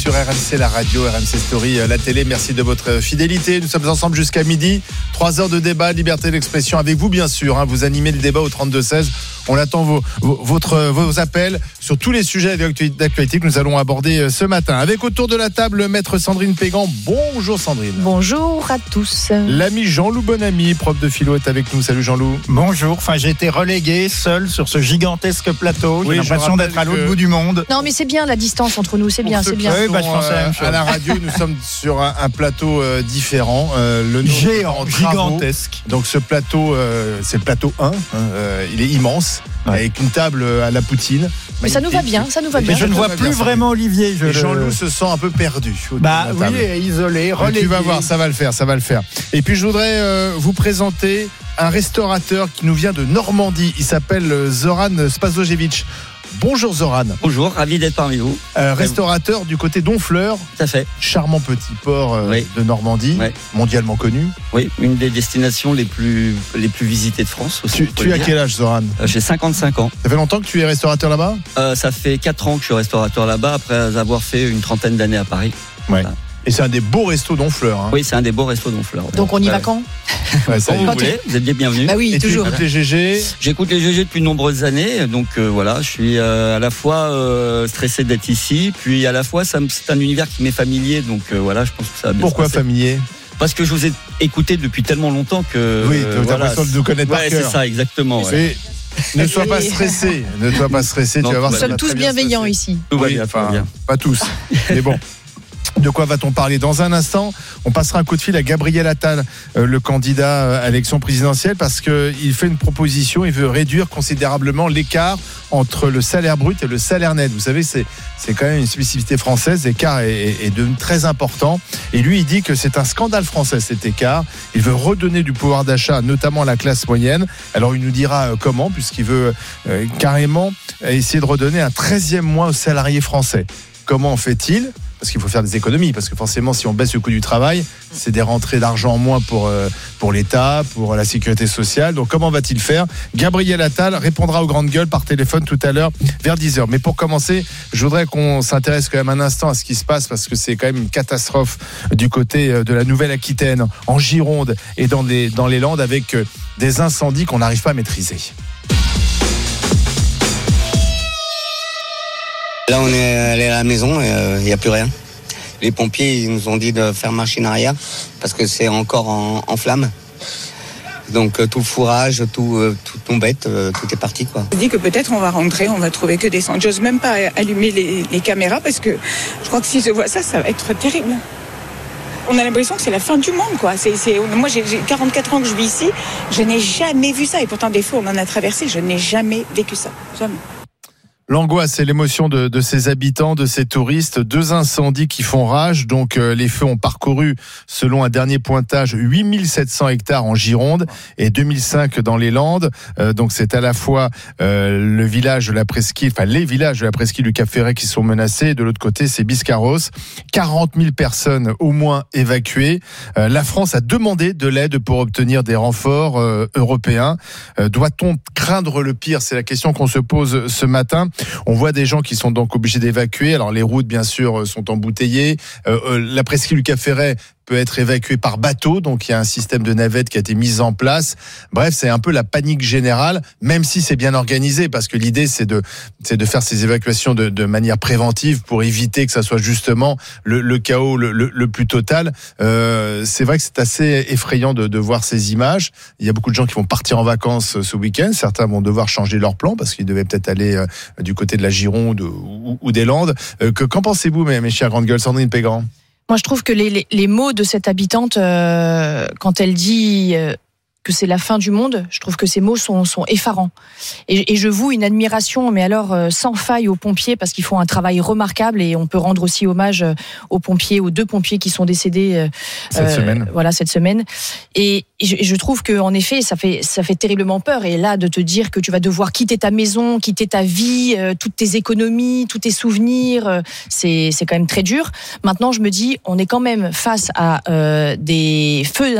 Sur RMC, la radio, RMC Story, la télé, merci de votre fidélité. Nous sommes ensemble jusqu'à midi. 3 heures de débat, liberté d'expression avec vous, bien sûr. Vous animez le débat au 32-16. On attend vos appels sur tous les sujets d'actualité que nous allons aborder ce matin. Avec autour de la table, maître Sandrine Pégan. Bonjour Sandrine. Bonjour à tous. L'ami Jean-Loup Bonamy, prof de philo, est avec nous. Salut Jean-Loup. Bonjour. J'ai été relégué seul sur ce gigantesque plateau. J'ai l'impression d'être à l'autre bout du monde. Non, mais c'est bien la distance entre nous. C'est bien, c'est bien. Oui, je pensais à la même chose. À la radio, nous sommes sur un plateau différent. Le géant, gigantesque. Donc ce plateau, c'est le plateau 1. Il est immense. Ouais. Avec une table à la Poutine. Mais ça nous va bien, ça nous va bien. Mais je ne vois plus vraiment Olivier. Jean-Loup se sent un peu perdu. Oui, isolé, relégué. Tu vas voir, ça va le faire. Et puis je voudrais vous présenter un restaurateur qui nous vient de Normandie. Il s'appelle Zoran Spasojevic. Bonjour Zoran. Bonjour, ravi d'être parmi vous. Restaurateur du côté d'Honfleur. Tout à fait. Charmant petit port de Normandie, mondialement connu. Oui, une des destinations les plus visitées de France aussi. Tu as quel âge Zoran ? J'ai 55 ans. Ça fait longtemps que tu es restaurateur là-bas ? Ça fait 4 ans que je suis restaurateur là-bas, après avoir fait une 30aine d'années à Paris. Ouais. Voilà. Et c'est un des beaux restos d'Honfleur. Oui, c'est un des beaux restos d'Honfleur. Donc on y va quand ? Quand vous voulez, vous êtes bien bienvenus. Bah oui, et toujours. Tu écoutes les GG ? J'écoute les GG depuis de nombreuses années, donc voilà, je suis à la fois stressé d'être ici, puis à la fois c'est un univers qui m'est familier, donc voilà, je pense que ça va bien. Pourquoi se passer. Familier ? Parce que je vous ai écouté depuis tellement longtemps que... Oui, tu as l'impression de nous connaître par cœur. C'est ça, exactement. Ouais. Ne sois pas stressé, tu vas voir. Nous sommes tous bienveillants ici. Tout va bien, pas tous, mais bon. De quoi va-t-on parler ? Dans un instant, on passera un coup de fil à Gabriel Attal, le candidat à l'élection présidentielle, parce qu'il fait une proposition, il veut réduire considérablement l'écart entre le salaire brut et le salaire net. Vous savez, c'est quand même une spécificité française, l'écart est devenu très important. Et lui, il dit que c'est un scandale français, cet écart. Il veut redonner du pouvoir d'achat, notamment à la classe moyenne. Alors, il nous dira comment, puisqu'il veut carrément essayer de redonner un 13e mois aux salariés français. Comment fait-il ? Parce qu'il faut faire des économies, parce que forcément, si on baisse le coût du travail, c'est des rentrées d'argent en moins pour l'État, pour la sécurité sociale. Donc, comment va-t-il faire ? Gabriel Attal répondra aux grandes gueules par téléphone tout à l'heure vers 10h. Mais pour commencer, je voudrais qu'on s'intéresse quand même un instant à ce qui se passe, parce que c'est quand même une catastrophe du côté de la Nouvelle-Aquitaine, en Gironde et dans les Landes, avec des incendies qu'on n'arrive pas à maîtriser. Là, on est allé à la maison et il n'y a plus rien. Les pompiers ils nous ont dit de faire machine arrière parce que c'est encore en flammes. Donc tout le fourrage, tout tombette, tout est parti quoi. Je dis que peut-être on va rentrer, on va trouver que des cendres. J'ose même pas allumer les caméras parce que je crois que si je vois ça va être terrible. On a l'impression que c'est la fin du monde quoi. Moi j'ai 44 ans que je vis ici, je n'ai jamais vu ça et pourtant des fois on en a traversé, je n'ai jamais vécu ça, jamais. L'angoisse et l'émotion de ces habitants, de ces touristes. 2 incendies qui font rage. Donc, les feux ont parcouru, selon un dernier pointage, 8700 hectares en Gironde et 2005 dans les Landes. Donc, c'est à la fois le village de la presqu'île, les villages de la presqu'île du Cap-Ferret qui sont menacés. De l'autre côté, c'est Biscarrosse. 40 000 personnes au moins évacuées. La France a demandé de l'aide pour obtenir des renforts européens. Doit-on craindre le pire ? C'est la question qu'on se pose ce matin. On voit des gens qui sont donc obligés d'évacuer. Alors les routes bien sûr sont embouteillées. La presqu'île du Cap-Ferret peut être évacuée par bateau, donc il y a un système de navette qui a été mis en place. Bref, c'est un peu la panique générale, même si c'est bien organisé, parce que l'idée c'est de faire ces évacuations de manière préventive pour éviter que ça soit justement le chaos le plus total. C'est vrai que c'est assez effrayant de voir ces images. Il y a beaucoup de gens qui vont partir en vacances ce week-end. Certains vont devoir changer leur plan parce qu'ils devaient peut-être aller du côté de la Gironde ou des Landes. Qu'en pensez-vous, mes chers grandes gueules, Sandrine Pégan ? Moi, je trouve que les mots de cette habitante, quand elle dit que c'est la fin du monde, je trouve que ces mots sont effarants. Et je voue une admiration, mais alors sans faille aux pompiers, parce qu'ils font un travail remarquable, et on peut rendre aussi hommage aux pompiers, aux 2 pompiers qui sont décédés cette semaine. Et je trouve que en effet, ça fait terriblement peur. Et là, de te dire que tu vas devoir quitter ta maison, quitter ta vie, toutes tes économies, tous tes souvenirs, c'est quand même très dur. Maintenant, je me dis, on est quand même face à des feux